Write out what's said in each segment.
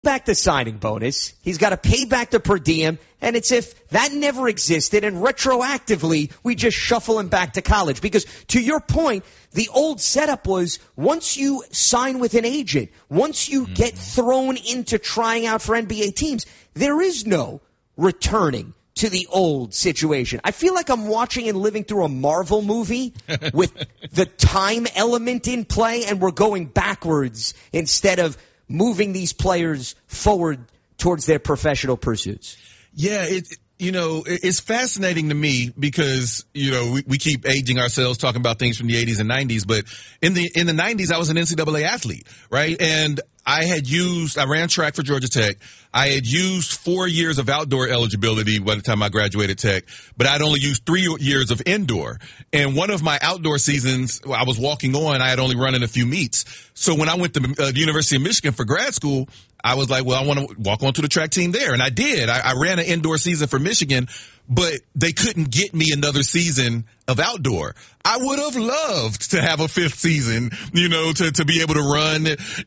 back the signing bonus. He's got to pay back the per diem, and it's if that never existed, and retroactively we just shuffle him back to college. Because to your point, the old setup was once you sign with an agent, once you get thrown into trying out for NBA teams, there is no returning to the old situation. I feel like I'm watching and living through a Marvel movie with the time element in play, and we're going backwards instead of moving these players forward towards their professional pursuits. Yeah, it's fascinating to me because, we keep aging ourselves talking about things from the 80s and 90s, but in the 90s, I was an NCAA athlete, right? And I ran track for Georgia Tech. I had used 4 years of outdoor eligibility by the time I graduated Tech, but I'd only used 3 years of indoor. And one of my outdoor seasons, I was walking on, I had only run in a few meets. So when I went to the University of Michigan for grad school, I was like, well, I want to walk onto the track team there. And I did. I ran an indoor season for Michigan, but they couldn't get me another season of outdoor. I would have loved to have a fifth season, to be able to run.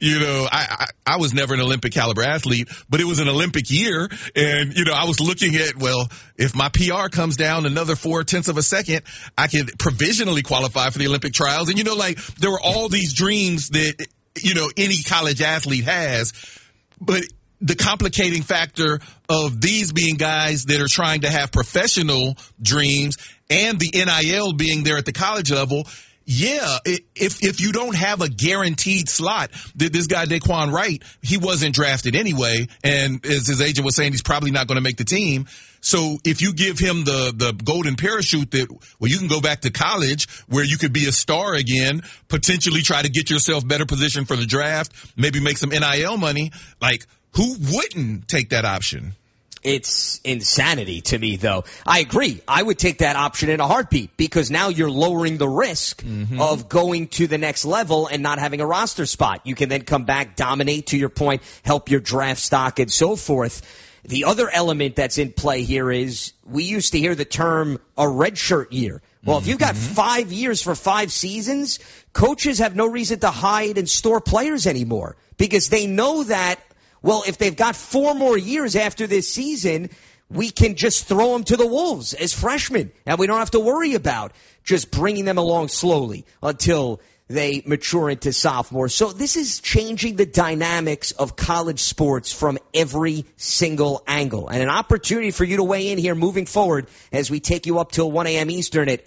I was never an Olympic caliber athlete, but it was an Olympic year. And, I was looking at, well, if my PR comes down another 0.4 of a second, I could provisionally qualify for the Olympic trials. And, there were all these dreams that, any college athlete has. But the complicating factor of these being guys that are trying to have professional dreams and the NIL being there at the college level, yeah, if you don't have a guaranteed slot, this guy Daquan Wright, he wasn't drafted anyway, and as his agent was saying, he's probably not going to make the team. So if you give him the golden parachute that, well, you can go back to college where you could be a star again, potentially try to get yourself better positioned for the draft, maybe make some NIL money, like who wouldn't take that option? It's insanity to me, though. I agree. I would take that option in a heartbeat because now you're lowering the risk of going to the next level and not having a roster spot. You can then come back, dominate, to your point, help your draft stock and so forth. The other element that's in play here is we used to hear the term a redshirt year. Well, if you've got 5 years for 5 seasons, coaches have no reason to hide and store players anymore because they know that, well, if they've got 4 more years after this season, we can just throw them to the wolves as freshmen, and we don't have to worry about just bringing them along slowly until they mature into sophomores. So this is changing the dynamics of college sports from every single angle, and an opportunity for you to weigh in here moving forward as we take you up till 1 a.m. Eastern at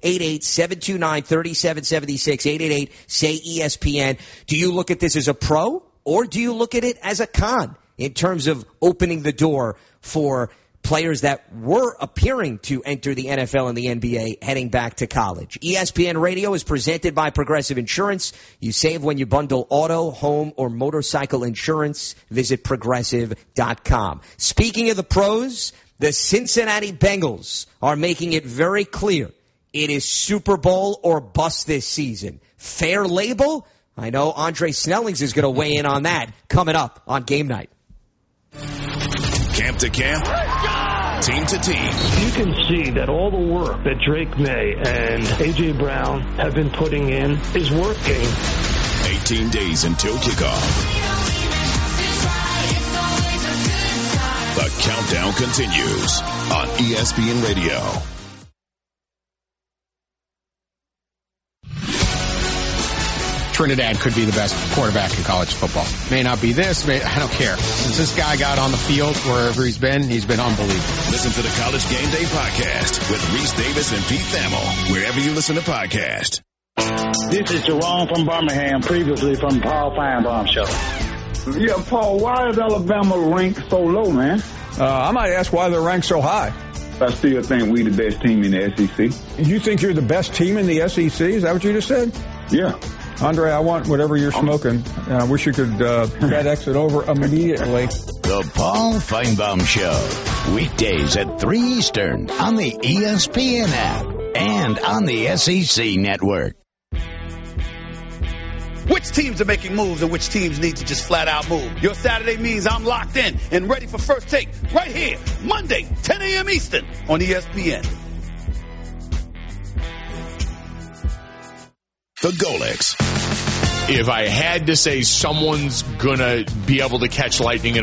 888-729-3776, 888-SAY-ESPN. Do you look at this as a pro, or do you look at it as a con in terms of opening the door for players that were appearing to enter the NFL and the NBA heading back to college? ESPN Radio is presented by Progressive Insurance. You save when you bundle auto, home, or motorcycle insurance. Visit Progressive.com. Speaking of the pros, the Cincinnati Bengals are making it very clear it is Super Bowl or bust this season. Fair label? I know Andre Snellings is going to weigh in on that coming up on Game Night. Camp to camp, team to team. You can see that all the work that Drake May and A.J. Brown have been putting in is working. 18 days until kickoff. The countdown continues on ESPN Radio. Trinidad could be the best quarterback in college football. May not be this, I don't care. Since this guy got on the field, wherever he's been unbelievable. Listen to the College Game Day podcast with Reese Davis and Pete Thamel, wherever you listen to podcasts. This is Jerome from Birmingham, previously from Paul Feinbaum Show. Yeah, Paul, why is Alabama ranked so low, man? I might ask why they're ranked so high. I still think we the best team in the SEC. You think you're the best team in the SEC? Is that what you just said? Yeah. Andre, I want whatever you're smoking. I wish you could FedEx it over immediately. The Paul Feinbaum Show. Weekdays at 3 Eastern on the ESPN app and on the SEC network. Which teams are making moves and which teams need to just flat out move? Your Saturday means I'm locked in and ready for First Take right here, Monday, 10 a.m. Eastern on ESPN. The Golix. if I had to say someone's gonna be able to catch lightning in